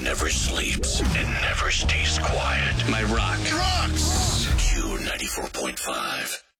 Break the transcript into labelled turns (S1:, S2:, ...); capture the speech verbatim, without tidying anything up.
S1: never sleeps and never stays quiet. My rock. Rocks! Q ninety-four point five.